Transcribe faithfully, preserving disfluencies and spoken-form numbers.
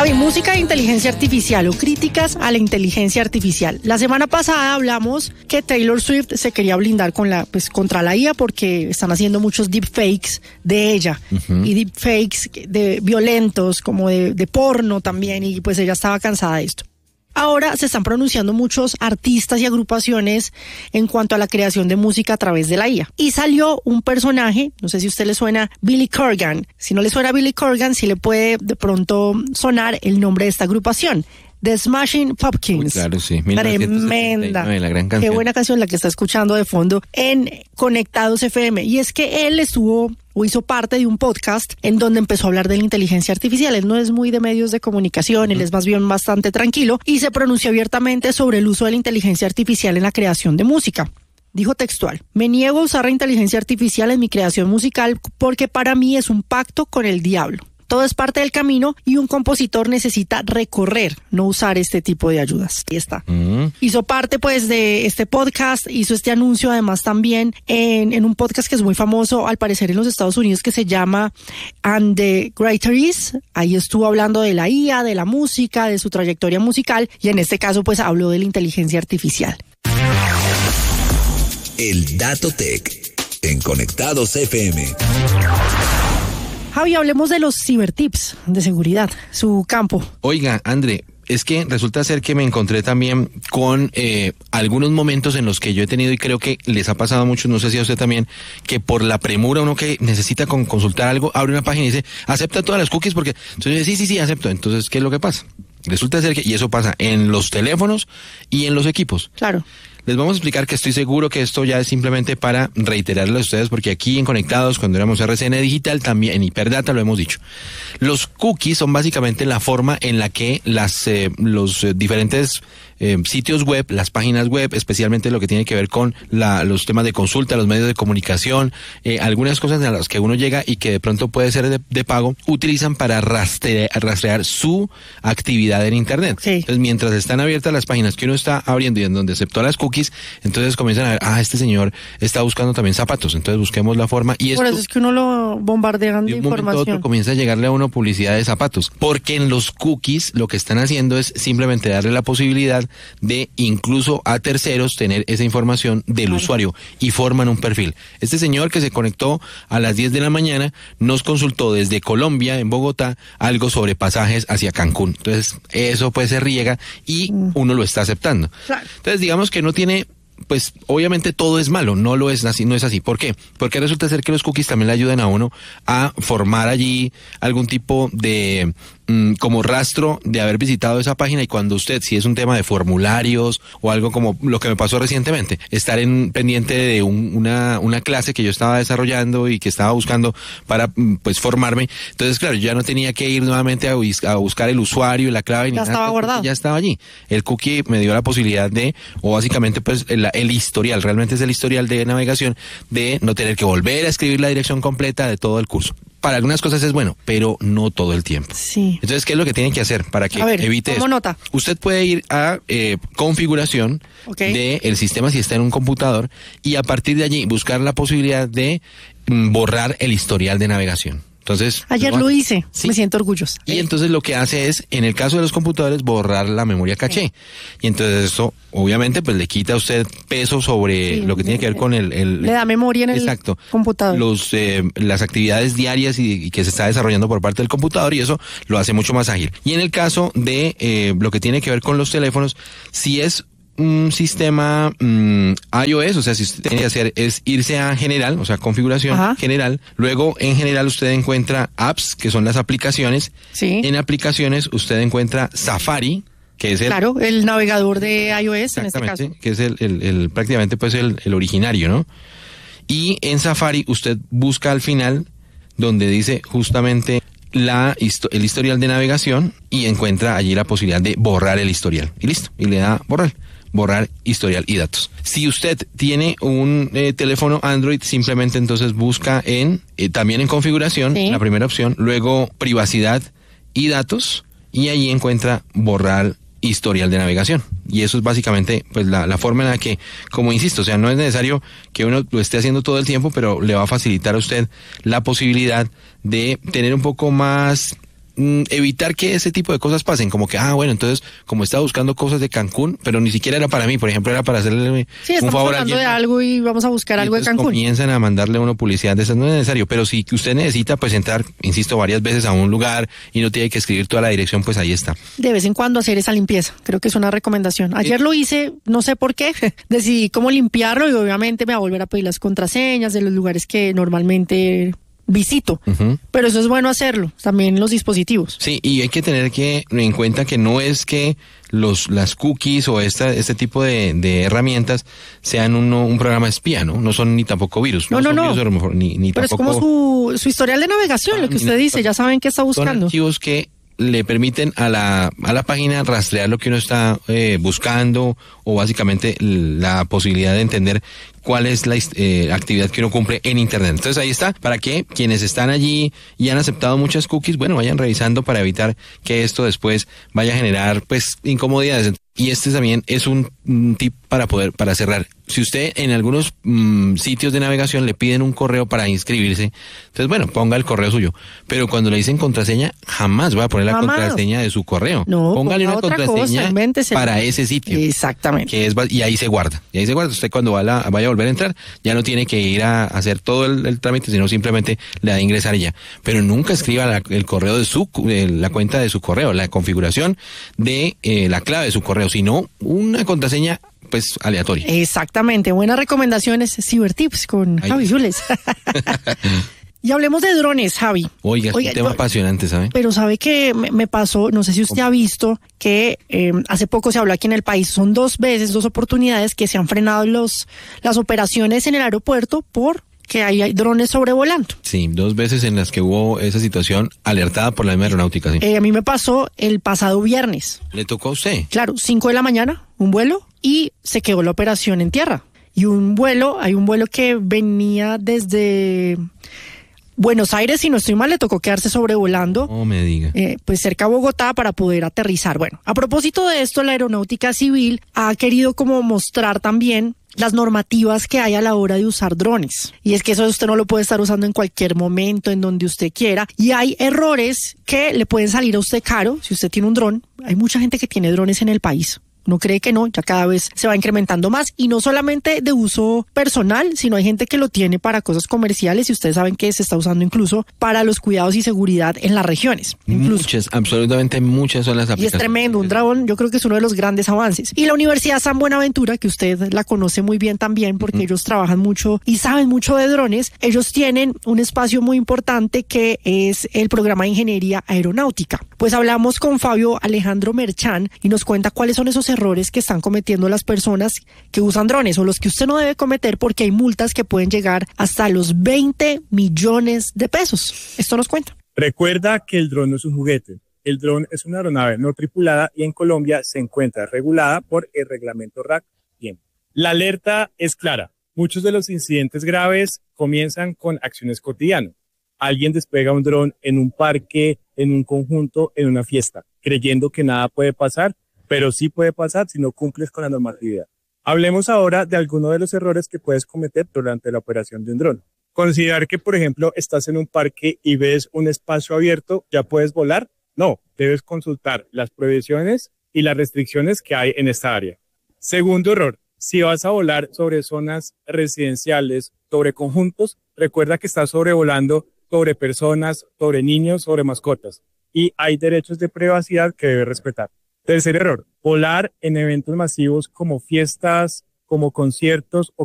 Javi, música e inteligencia artificial o críticas a la inteligencia artificial. La semana pasada hablamos que Taylor Swift se quería blindar con la, pues, contra la I A porque están haciendo muchos deepfakes de ella. Uh-huh. Y deepfakes de violentos, como de, de porno también, y pues ella estaba cansada de esto. Ahora se están pronunciando muchos artistas y agrupaciones en cuanto a la creación de música a través de la I A. Y salió un personaje, no sé si a usted le suena, Billy Corgan. Si no le suena Billy Corgan, sí le puede de pronto sonar el nombre de esta agrupación. The Smashing Pumpkins. Uy, claro, sí. Tremenda. La gran canción. Qué buena canción la que está escuchando de fondo en Conectados F M. Y es que él estuvo o hizo parte de un podcast en donde empezó a hablar de la inteligencia artificial. Él no es muy de medios de comunicación, él es más bien bastante tranquilo y se pronunció abiertamente sobre el uso de la inteligencia artificial en la creación de música. Dijo textual: me niego a usar la inteligencia artificial en mi creación musical porque para mí es un pacto con el diablo. Todo es parte del camino y un compositor necesita recorrer, no usar este tipo de ayudas. Ahí está. Mm. Hizo parte pues de este podcast, hizo este anuncio además también en, en un podcast que es muy famoso al parecer en los Estados Unidos que se llama And the Greater Is. Ahí estuvo hablando de la I A, de la música, de su trayectoria musical y en este caso pues habló de la inteligencia artificial. El Dato Tech en Conectados F M. Javi, hablemos de los cibertips de seguridad, su campo. Oiga, André, es que resulta ser que me encontré también con eh, algunos momentos en los que yo he tenido, y creo que les ha pasado a muchos, no sé si a usted también, que por la premura uno que necesita con, consultar algo, abre una página y dice, acepta todas las cookies, porque entonces sí, sí, sí, acepto. Entonces, ¿qué es lo que pasa? Resulta ser que, y eso pasa en los teléfonos y en los equipos. Claro. Les vamos a explicar que estoy seguro que esto ya es simplemente para reiterarles a ustedes, porque aquí en Conectados, cuando éramos R C N Digital, también en Hiperdata lo hemos dicho. Los cookies son básicamente la forma en la que las eh, los eh, diferentes eh, sitios web, las páginas web, especialmente lo que tiene que ver con la, los temas de consulta, los medios de comunicación, eh, algunas cosas a las que uno llega y que de pronto puede ser de, de pago, utilizan para rastrear, rastrear su actividad en Internet. Sí. Entonces, mientras están abiertas las páginas que uno está abriendo y en donde aceptó las cookies, entonces comienzan a ver, ah, este señor está buscando también zapatos, entonces busquemos la forma. Y esto, por eso es que uno lo bombardean de, de un información. momento a otro comienza a llegarle a uno publicidad de zapatos, porque en los cookies lo que están haciendo es simplemente darle la posibilidad de incluso a terceros tener esa información del claro. usuario y forman un perfil. Este señor que se conectó a las diez de la mañana nos consultó desde Colombia, en Bogotá, algo sobre pasajes hacia Cancún. Entonces eso pues se riega y mm. uno lo está aceptando. Claro. Entonces digamos que no tiene, pues obviamente todo es malo, no lo es así, no es así. ¿Por qué? Porque resulta ser que los cookies también le ayudan a uno a formar allí algún tipo de mmm, como rastro de haber visitado esa página, y cuando usted, si es un tema de formularios o algo como lo que me pasó recientemente, estar en pendiente de un, una, una clase que yo estaba desarrollando y que estaba buscando para pues formarme, entonces claro, yo ya no tenía que ir nuevamente a, a buscar el usuario y la clave, ya estaba guardado, ya estaba allí. El cookie me dio la posibilidad de, o básicamente pues el, el historial, realmente es el historial de navegación, de no tener que volver a escribir la dirección completa de todo el curso. Para algunas cosas es bueno, pero no todo el tiempo. Sí. Entonces, ¿qué es lo que tienen que hacer para que a ver, evite ¿cómo eso? Nota? Usted puede ir a eh, configuración okay. del sistema si está en un computador, y a partir de allí buscar la posibilidad de mm, borrar el historial de navegación. Entonces, ayer lo, lo hice, ¿sí? Me siento orgullosa. Y entonces lo que hace es, en el caso de los computadores, borrar la memoria caché. Sí. Y entonces eso, obviamente, pues le quita a usted peso sobre sí, lo que tiene que ver con el... el le da memoria en exacto, el computador. Los, eh, las actividades diarias y, y que se está desarrollando por parte del computador, y eso lo hace mucho más ágil. Y en el caso de eh, lo que tiene que ver con los teléfonos, si es un sistema um, iOS, o sea, si usted tiene que hacer es irse a general, o sea, configuración Ajá. general, luego en general usted encuentra apps, que son las aplicaciones, sí. en aplicaciones usted encuentra Safari, que es el... Claro, el navegador de iOS en este caso. Que es el, el, el prácticamente pues el, el originario, ¿no? Y en Safari usted busca al final donde dice justamente la el historial de navegación y encuentra allí la posibilidad de borrar el historial. Y listo, y le da borrar. borrar historial y datos. Si usted tiene un eh, teléfono Android, simplemente entonces busca en, eh, también en configuración, sí. la primera opción, luego privacidad y datos, y allí encuentra borrar historial de navegación. Y eso es básicamente pues la, la forma en la que, como insisto, o sea, no es necesario que uno lo esté haciendo todo el tiempo, pero le va a facilitar a usted la posibilidad de tener un poco más mm, evitar que ese tipo de cosas pasen, como que, ah, bueno, entonces, como estaba buscando cosas de Cancún, pero ni siquiera era para mí, por ejemplo, era para hacerle Sí, un estamos favor a hablando alguien. de algo y vamos a buscar Y algo de entonces Cancún. comienzan a mandarle a uno publicidad de esas, no es necesario, pero si usted necesita pues entrar, insisto, varias veces a un lugar y no tiene que escribir toda la dirección, pues ahí está. De vez en cuando hacer esa limpieza, creo que es una recomendación. Ayer lo hice, no sé por qué, decidí cómo limpiarlo y obviamente me va a volver a pedir las contraseñas de los lugares que normalmente visito, Uh-huh. pero eso es bueno hacerlo, también los dispositivos. Sí, y hay que tener que en cuenta que no es que los las cookies o esta, este tipo de, de herramientas sean uno, un programa espía, ¿no? No son ni tampoco virus. No, no, son no. virus, a lo mejor, ni, ni Pero tampoco es como su, su historial de navegación, Ah, lo que usted no, dice, ya saben qué está son buscando. archivos que le permiten a la, a la página rastrear lo que uno está eh, buscando o básicamente la posibilidad de entender cuál es la eh, actividad que uno cumple en Internet. Entonces ahí está, para que quienes están allí y han aceptado muchas cookies, bueno, vayan revisando para evitar que esto después vaya a generar pues incomodidades. Y este también es un, un tip para poder, para cerrar. Si usted en algunos mmm, sitios de navegación le piden un correo para inscribirse, entonces bueno, ponga el correo suyo. Pero cuando le dicen contraseña, jamás va a poner la Jamás. contraseña de su correo. No, Póngale ponga una otra contraseña cosa, invéntesela. para ese sitio. Exactamente. Que es, y ahí se guarda. Y ahí se guarda. Usted cuando va a la, vaya a volver a entrar, ya no tiene que ir a hacer todo el, el trámite, sino simplemente le da a ingresar y ya. Pero nunca escriba la, el correo de su, eh, la cuenta de su correo, la configuración de eh, la clave de su correo, sino una contraseña pues aleatoria. Exactamente. Buenas recomendaciones, Cibertips con Ahí. Javi Yules. Y hablemos de drones, Javi. Oiga, es Oiga, un tema yo- apasionante, ¿sabe? Pero sabe que me, me pasó, no sé si usted ha visto que eh, hace poco se habló aquí en el país, son dos veces, dos oportunidades que se han frenado los las operaciones en el aeropuerto por que hay, hay drones sobrevolando. Sí, dos veces en las que hubo esa situación alertada por la misma aeronáutica, sí. Eh, a mí me pasó el pasado viernes. ¿Le tocó a usted? Claro, cinco de la mañana, un vuelo, y se quedó la operación en tierra. Y un vuelo, hay un vuelo que venía desde Buenos Aires, si no estoy mal, le tocó quedarse sobrevolando. No me diga. Eh, pues cerca a Bogotá para poder aterrizar. Bueno, a propósito de esto, la Aeronáutica Civil ha querido como mostrar también las normativas que hay a la hora de usar drones. Y es que eso usted no lo puede estar usando en cualquier momento, en donde usted quiera. Y hay errores que le pueden salir a usted caro si usted tiene un dron. Hay mucha gente que tiene drones en el país. No cree que no, ya cada vez se va incrementando más y no solamente de uso personal, sino hay gente que lo tiene para cosas comerciales y ustedes saben que se está usando incluso para los cuidados y seguridad en las regiones. Incluso. Muchas, absolutamente muchas son las Y es aplicaciones. tremendo, un dragón yo creo que es uno de los grandes avances. Y la Universidad San Buenaventura, que usted la conoce muy bien también porque uh-huh. ellos trabajan mucho y saben mucho de drones, ellos tienen un espacio muy importante que es el programa de Ingeniería Aeronáutica. Pues hablamos con Fabio Alejandro Merchán y nos cuenta cuáles son esos errores que están cometiendo las personas que usan drones o los que usted no debe cometer porque hay multas que pueden llegar hasta los veinte millones de pesos. Esto nos cuenta. Recuerda que el dron no es un juguete. El dron es una aeronave no tripulada y en Colombia se encuentra regulada por el reglamento R A C. Bien. La alerta es clara. Muchos de los incidentes graves comienzan con acciones cotidianas. Alguien despega un dron en un parque, en un conjunto, en una fiesta, creyendo que nada puede pasar, pero sí puede pasar si no cumples con la normatividad. Hablemos ahora de algunos de los errores que puedes cometer durante la operación de un dron. Considerar que, por ejemplo, estás en un parque y ves un espacio abierto, ¿ya puedes volar? No, debes consultar las prohibiciones y las restricciones que hay en esta área. Segundo error, si vas a volar sobre zonas residenciales, sobre conjuntos, recuerda que estás sobrevolando sobre personas, sobre niños, sobre mascotas. Y hay derechos de privacidad que debes respetar. Tercer error, volar en eventos masivos como fiestas, como conciertos o